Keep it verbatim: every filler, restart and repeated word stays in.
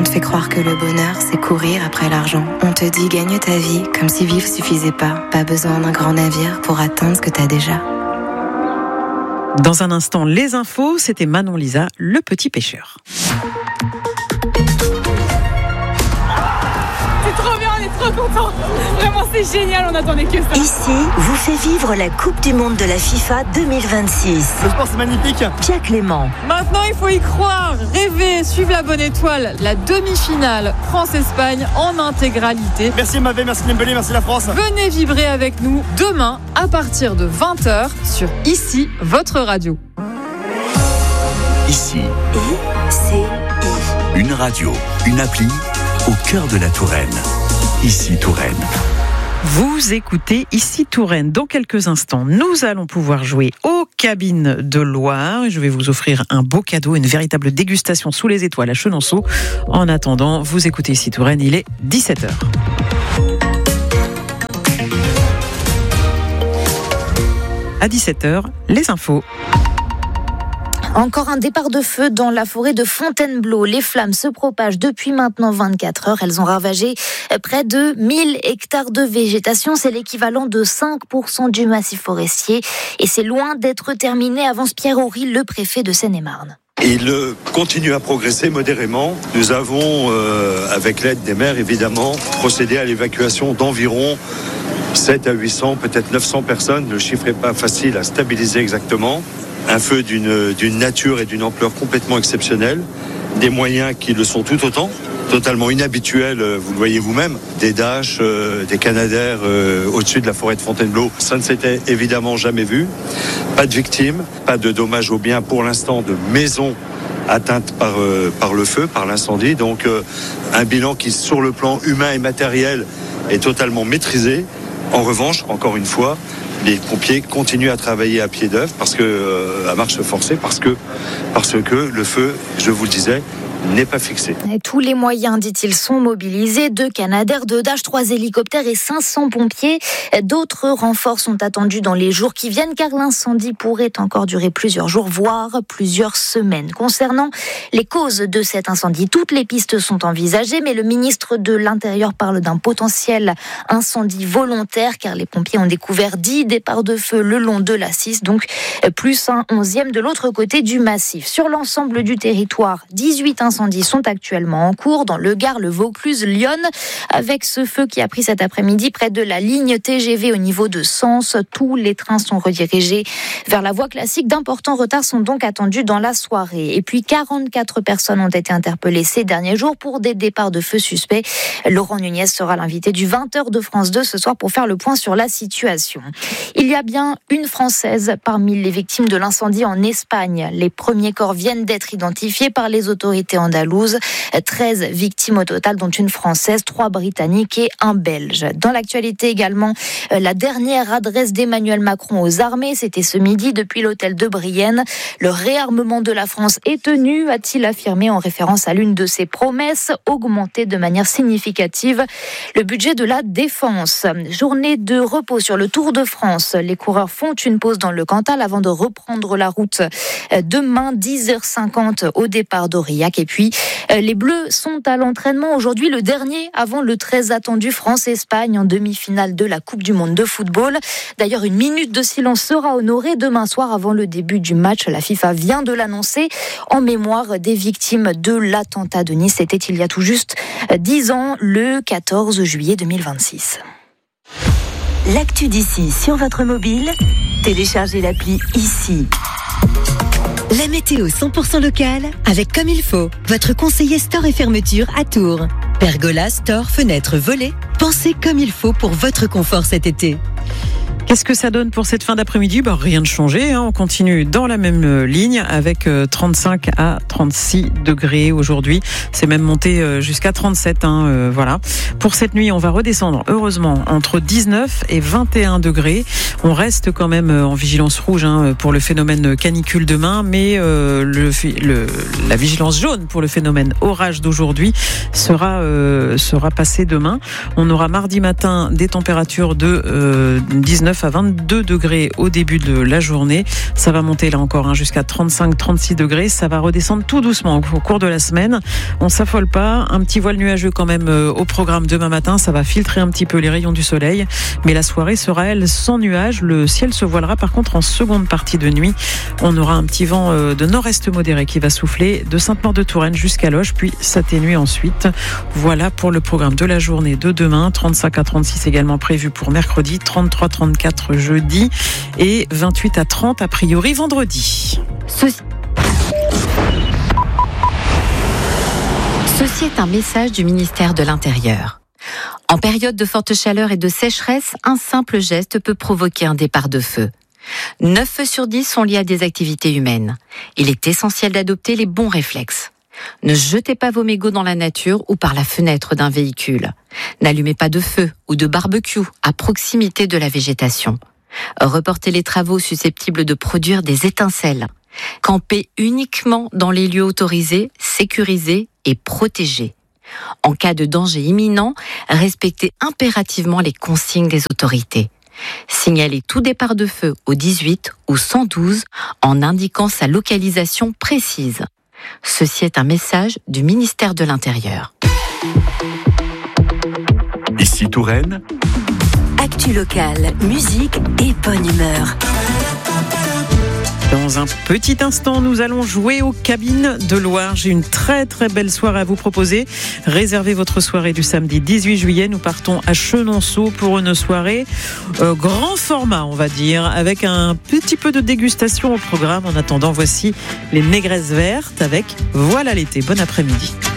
te fait croire que le bonheur, c'est courir après l'argent. On te dit gagne ta vie, comme si vivre suffisait pas. Pas besoin d'un grand navire pour atteindre ce que t'as déjà. Dans un instant, les infos, c'était Manon Lisa, le petit pêcheur. C'est trop bien, on est trop contents. Vraiment, c'est génial, on attendait que ça. Ici, vous fait vivre la Coupe du Monde de la FIFA deux mille vingt-six. Le sport, c'est magnifique. Pierre Clément. Maintenant, il faut y croire, rêver, suivre la bonne étoile. La demi-finale France-Espagne en intégralité. Merci Mavé, merci Dembélé, merci la France. Venez vibrer avec nous demain à partir de vingt heures sur Ici, votre radio. Ici. I C I. Une radio, une appli au cœur de la Touraine. Ici Touraine. Vous écoutez Ici Touraine. Dans quelques instants, nous allons pouvoir jouer aux cabines de Loire. Je vais vous offrir un beau cadeau, une véritable dégustation sous les étoiles à Chenonceau. En attendant, vous écoutez Ici Touraine, il est dix-sept heures. À dix-sept heures, les infos. Encore un départ de feu dans la forêt de Fontainebleau. Les flammes se propagent depuis maintenant vingt-quatre heures. Elles ont ravagé près de mille hectares de végétation. C'est l'équivalent de cinq pour cent du massif forestier. Et c'est loin d'être terminé, avance Pierre Horry, le préfet de Seine-et-Marne. Il continue à progresser modérément. Nous avons, euh, avec l'aide des maires évidemment, procédé à l'évacuation d'environ sept à huit cents, peut-être neuf cents personnes. Le chiffre n'est pas facile à stabiliser exactement. Un feu d'une, d'une nature et d'une ampleur complètement exceptionnelle. Des moyens qui le sont tout autant, totalement inhabituels, vous le voyez vous-même. Des Dash, euh, des Canadair euh, au-dessus de la forêt de Fontainebleau. Ça ne s'était évidemment jamais vu. Pas de victimes, pas de dommages aux biens pour l'instant, de maisons atteintes par, euh, par le feu, par l'incendie. Donc euh, un bilan qui, sur le plan humain et matériel, est totalement maîtrisé. En revanche, encore une fois, les pompiers continuent à travailler à pied d'œuvre parce que euh, à marche forcée, parce que parce que le feu, je vous le disais, n'est pas fixé. Et tous les moyens, dit-il, sont mobilisés. Deux Canadair, deux Dash, trois hélicoptères et cinq cents pompiers. D'autres renforts sont attendus dans les jours qui viennent car l'incendie pourrait encore durer plusieurs jours, voire plusieurs semaines. Concernant les causes de cet incendie, toutes les pistes sont envisagées, mais le ministre de l'Intérieur parle d'un potentiel incendie volontaire car les pompiers ont découvert dix départs de feu le long de l'A six, donc plus un onzième de l'autre côté du massif. Sur l'ensemble du territoire, dix-huit incendies sont actuellement en cours dans le Gard, le Vaucluse, Lyon, avec ce feu qui a pris cet après-midi près de la ligne T G V au niveau de Sens. Tous les trains sont redirigés vers la voie classique. D'importants retards sont donc attendus dans la soirée. Et puis quarante-quatre personnes ont été interpellées ces derniers jours pour des départs de feu suspects. Laurent Nunez sera l'invité du vingt heures de France deux ce soir pour faire le point sur la situation. Il y a bien une Française parmi les victimes de l'incendie en Espagne. Les premiers corps viennent d'être identifiés par les autorités andalouses. treize victimes au total, dont une Française, trois Britanniques et un Belge. Dans l'actualité également, la dernière adresse d'Emmanuel Macron aux armées, c'était ce midi depuis l'hôtel de Brienne. Le réarmement de la France est tenu, a-t-il affirmé en référence à l'une de ses promesses, augmenter de manière significative le budget de la défense. Journée de repos sur le Tour de France. Les coureurs font une pause dans le Cantal avant de reprendre la route demain, dix heures cinquante au départ d'Aurillac. Et puis, les Bleus sont à l'entraînement aujourd'hui, le dernier avant le très attendu France-Espagne en demi-finale de la Coupe du Monde de football. D'ailleurs, une minute de silence sera honorée demain soir avant le début du match. La FIFA vient de l'annoncer en mémoire des victimes de l'attentat de Nice. C'était il y a tout juste dix ans, le quatorze juillet deux mille vingt-six. L'actu d'ici sur votre mobile, téléchargez l'appli Ici. La météo cent pour cent locale avec Comme il faut, votre conseiller store et fermeture à Tours. Pergola, store, fenêtres, volets, pensez comme il faut pour votre confort cet été. Qu'est-ce que ça donne pour cette fin d'après-midi ? Bah, rien de changé, hein. On continue dans la même ligne avec trente-cinq à trente-six degrés aujourd'hui. C'est même monté jusqu'à trente-sept. Hein, euh, voilà. Pour cette nuit, on va redescendre, heureusement, entre dix-neuf et vingt et un degrés. On reste quand même en vigilance rouge hein, pour le phénomène canicule demain, mais euh, le, le, la vigilance jaune pour le phénomène orage d'aujourd'hui sera, euh, sera passée demain. On aura mardi matin des températures de euh, dix-neuf vingt-neuf à vingt-deux degrés au début de la journée. Ça va monter là encore hein, jusqu'à trente-cinq à trente-six degrés. Ça va redescendre tout doucement au cours de la semaine. On s'affole pas. Un petit voile nuageux quand même euh, au programme demain matin. Ça va filtrer un petit peu les rayons du soleil. Mais la soirée sera, elle, sans nuages. Le ciel se voilera par contre en seconde partie de nuit. On aura un petit vent euh, de nord-est modéré qui va souffler de Sainte-Maure-de-Touraine jusqu'à Loches, puis s'atténuer ensuite. Voilà pour le programme de la journée de demain. trente-cinq à trente-six également prévu pour mercredi, trente-trois à trente-quatre jeudi et vingt-huit à trente a priori vendredi. Ceci... Ceci est un message du ministère de l'Intérieur. En période de forte chaleur et de sécheresse, un simple geste peut provoquer un départ de feu. neuf feux sur dix sont liés à des activités humaines. Il est essentiel d'adopter les bons réflexes. Ne jetez pas vos mégots dans la nature ou par la fenêtre d'un véhicule. N'allumez pas de feu ou de barbecue à proximité de la végétation. Reportez les travaux susceptibles de produire des étincelles. Campez uniquement dans les lieux autorisés, sécurisés et protégés. En cas de danger imminent, respectez impérativement les consignes des autorités. Signalez tout départ de feu au dix-huit ou cent douze en indiquant sa localisation précise. Ceci est un message du ministère de l'Intérieur. Ici Touraine. Actu locale, musique et bonne humeur. Dans un petit instant, nous allons jouer aux cabines de Loire. J'ai une très très belle soirée à vous proposer. Réservez votre soirée du samedi dix-huit juillet. Nous partons à Chenonceau pour une soirée euh, grand format, on va dire, avec un petit peu de dégustation au programme. En attendant, voici les Négresses Vertes avec Voilà l'été. Bon après-midi.